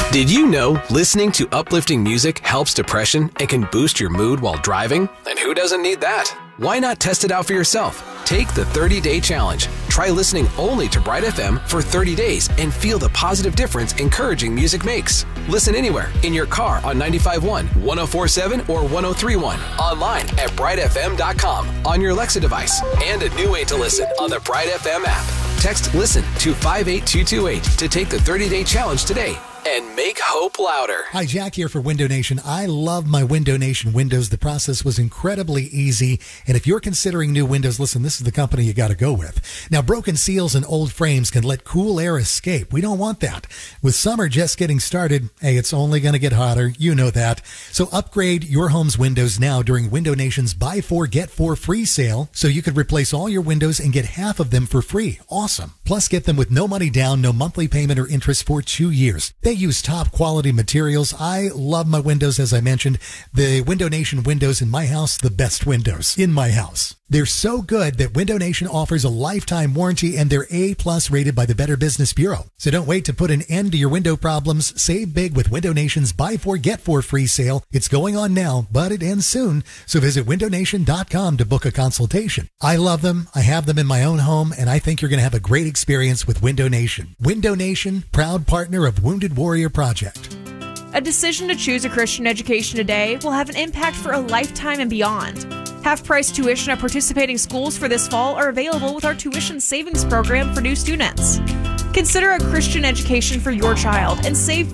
Did you know listening to uplifting music helps depression and can boost your mood while driving? And who doesn't need that? Why not test it out for yourself? Take the 30-day challenge. Try listening only to Bright FM for 30 days and feel the positive difference encouraging music makes. Listen anywhere, in your car on 95.1, 104.7, or 103.1. Online at brightfm.com, on your Alexa device, and a new way to listen on the Bright FM app. Text LISTEN to 58228 to take the 30-day challenge today. And make hope louder. Hi, Jack here for Window Nation. I love my Window Nation windows. The process was incredibly easy. And if you're considering new windows, listen, this is the company you got to go with. Now, broken seals and old frames can let cool air escape. We don't want that. With summer just getting started, hey, it's only going to get hotter. You know that. So upgrade your home's windows now during Window Nation's Buy 4, Get 4 free sale. So you could replace all your windows and get half of them for free. Awesome. Plus, get them with no money down, no monthly payment or interest for 2 years. They use top quality materials. I love my windows, as I mentioned. The Window Nation windows in my house, the best windows in my house. They're so good that Window Nation offers a lifetime warranty, and they're A+ rated by the Better Business Bureau. So don't wait to put an end to your window problems. Save big with Window Nation's Buy 4, Get 4 free sale. It's going on now, but it ends soon. So visit windownation.com to book a consultation. I love them. I have them in my own home, and I think you're going to have a great experience with Window Nation. Window Nation, proud partner of Wounded Warrior Project. A decision to choose a Christian education today will have an impact for a lifetime and beyond. Half-price tuition at participating schools for this fall are available with our tuition savings program for new students. Consider a Christian education for your child and save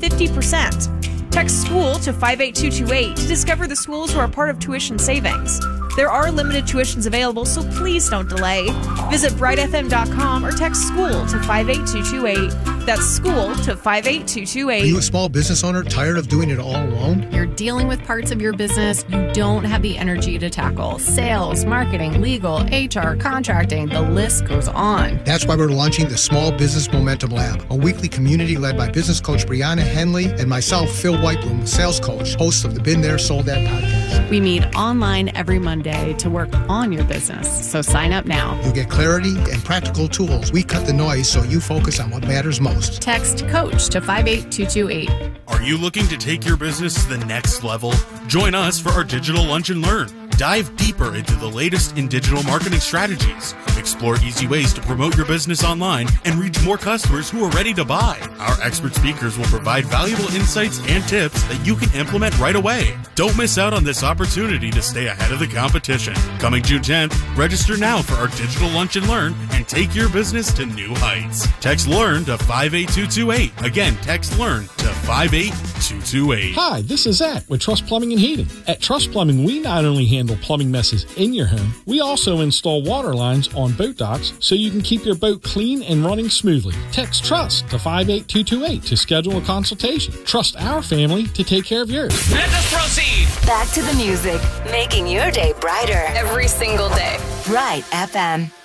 50%. Text SCHOOL to 58228 to discover the schools who are part of tuition savings. There are limited tuitions available, so please don't delay. Visit brightfm.com or text SCHOOL to 58228. That's SCHOOL to 58228. Are you a small business owner tired of doing it all alone? You're dealing with parts of your business you don't have the energy to tackle. Sales, marketing, legal, HR, contracting, the list goes on. That's why we're launching the Small Business Momentum Lab, a weekly community led by business coach Brianna Henley and myself, Phil Whitebloom, sales coach, host of the Been There, Sold That podcast. We meet online every Monday to work on your business, so sign up now. You'll get clarity and practical tools. We cut the noise so you focus on what matters most. Text COACH to 58228. Are you looking to take your business to the next level? Join us for our Digital Lunch and Learn. Dive deeper into the latest in digital marketing strategies. Explore easy ways to promote your business online and reach more customers who are ready to buy. Our expert speakers will provide valuable insights and tips that you can implement right away. Don't miss out on this opportunity to stay ahead of the competition. Coming June 10th, register now for our Digital Lunch and Learn and take your business to new heights. Text LEARN to 58228. Again, text LEARN to 58228. Hi, this is Zach with Trust Plumbing and Heating. At Trust Plumbing, we not only handle plumbing messes in your home, we also install water lines on boat docks so you can keep your boat clean and running smoothly. Text TRUST to 58228 to schedule a consultation. Trust our family to take care of yours. Let us proceed. Back to the music, making your day brighter every single day. Bright FM.